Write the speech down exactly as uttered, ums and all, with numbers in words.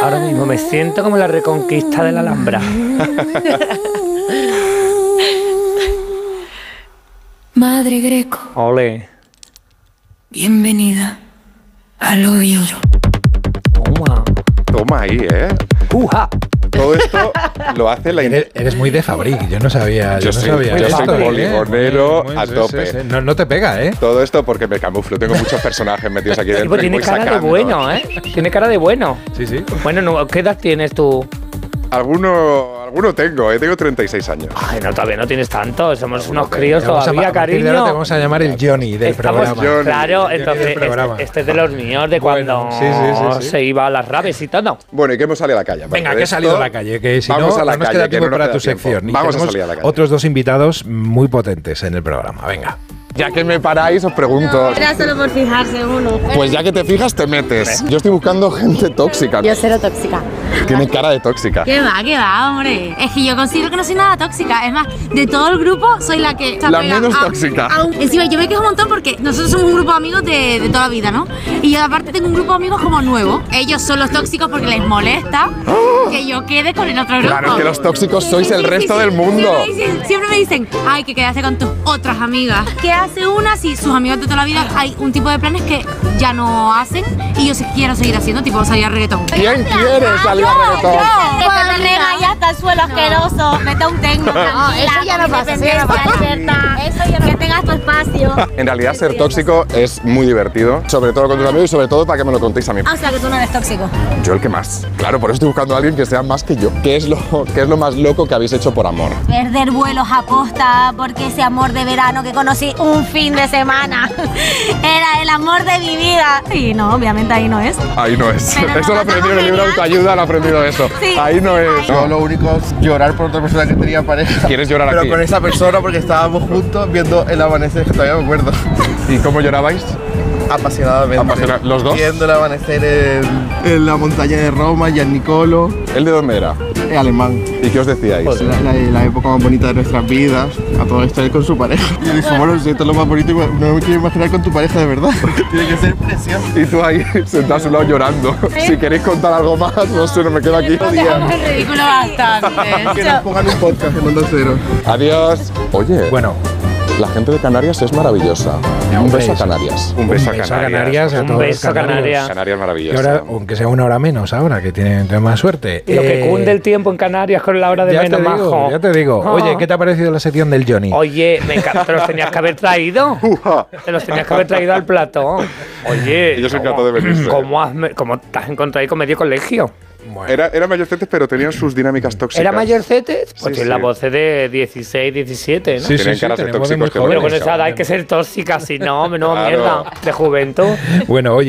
Ahora mismo me siento como la reconquista de la Alhambra. Madre Greco. Ole. Bienvenida al hoyo. Toma. Toma ahí, ¿eh? Uja. Todo esto lo hace la... Eres, eres muy de Fabric, yo no sabía. Yo Yo, no soy- sabía yo esto, soy ¿eh? poligonero Muy- muy- a sí, tope. sí, sí. No, no te pega, ¿eh? Todo esto porque me camuflo. Tengo muchos personajes metidos aquí dentro. Tipo, y tiene voy cara de sacando. bueno, ¿eh? Tiene cara de bueno. Sí, sí. Bueno, no, ¿qué edad tienes tú? Alguno, alguno tengo, ¿eh? Tengo treinta y seis años. Ay, no, todavía no tienes tanto. Somos unos tengo. críos Vamos a- todavía, a partir de ahora te cariño. vamos a llamar el Johnny del Estamos- programa. Johnny. Claro, Johnny entonces del programa. este, este es de los míos, de Bueno, cuando sí, sí, sí, sí. se iba a las raves y todo. Bueno, ¿y qué hemos salido a la calle? Aparte Venga, de que he esto, salido a la calle, que si vamos no, a la no nos calle, queda que tiempo no nos para queda tu tiempo. sección. Y Vamos a tenemos salir a la calle. otros dos invitados muy potentes en el programa. Venga. Ya que me paráis, os pregunto. Era solo por fijarse uno. Pues ya que te fijas, te metes. Yo estoy buscando gente tóxica. Yo cero tóxica. Tiene cara de tóxica. ¿Qué va, qué va, hombre? Es que yo considero que no soy nada tóxica. Es más, de todo el grupo soy la que se La apega menos a- tóxica. a un- Encima, yo me quejo un montón porque nosotros somos un grupo de amigos de, de toda la vida, ¿no? Y yo aparte tengo un grupo de amigos como nuevo. Ellos son los tóxicos porque les molesta que yo quede con el otro grupo. Claro, es que los tóxicos sois el Sí, sí, resto sí. del mundo. Siempre me, dicen, siempre me dicen, ay, que quedaste con tus otras amigas. ¿Qué hace una si sus amigos de toda la vida hay un tipo de planes que ya no hacen y yo sí quiero seguir haciendo, tipo salir a reggaetón? ¿Quién quiere salir a reggaetón? Que te rega ya hasta el suelo asqueroso, mete un tecno. No, eso ya no pasa, eso ya no pasa. Eso ya no que tengas tu espacio. En realidad, ser tóxico es muy divertido, sobre todo con tus amigos y sobre todo para que me lo contéis a mí. O sea que tú no eres tóxico. Yo el que más. Claro, por eso estoy buscando a alguien que sea más que yo. ¿Qué es lo, qué es lo más loco que habéis hecho por amor? Perder vuelos a posta porque ese amor de verano que conocí un fin de semana era el amor de mi vida. Y no, obviamente ahí no es. Ahí no es. Pero Eso lo nos aprendí en el libro de pasamos autoayuda, lo he aprendido eso. Sí. Ahí no es. Yo No. lo único es llorar por otra persona que tenía pareja. ¿Quieres llorar Pero aquí? con esa persona porque estábamos juntos viendo el amanecer, que todavía me acuerdo. ¿Y cómo llorabais? Apasionadamente. Apasiona- ¿los dos? Viendo el amanecer en, en la montaña de Roma, Gian Nicolo, ¿Él de dónde era? es alemán. ¿Y qué os decíais? La, la- la época más bonita de nuestras vidas, a todo esto él con su pareja. Y le dijo, bueno, si esto es lo más bonito, no me quiero imaginar con tu pareja de verdad. Tiene que ser precioso. Y tú ahí sentado a su lado llorando. Si queréis contar algo más, no sé, no me quedo aquí. Es ridículo bastante. Que nos pongan un podcast en Onda Cero. Adiós. Oye, Bueno, la gente de Canarias es maravillosa. Un hombre, beso a eso. Canarias. un beso a Canarias, a Un todos los beso a canarios. Canarias. Canarias Y maravillosa. ahora, aunque sea una hora menos ahora, que tienen más suerte. Y lo que Eh, cunde el tiempo en Canarias con la hora de ya te menos, digo, majo. ya te digo. Ah. Oye, ¿qué te ha parecido la sección del Johnny? Oye, me encanta. Te los tenías que haber traído. Uja. Te los tenías que haber traído al plato. Oye. Ellos ¿cómo- encantados de venirse. ¿Cómo, has, me- cómo te has encontrado ahí con medio colegio? Bueno, Era, era mayorcetes, pero tenían sus dinámicas tóxicas. ¿Era mayorcetes? Pues Sí, tiene la sí. voz de dieciséis, diecisiete, ¿no? sí, sí, Tienen sí, caras de tenemos de muy tóxicos que Pero jóvenes. con esa edad hay que ser tóxica, si no, menuda Claro. mierda. De juventud. Bueno, oye.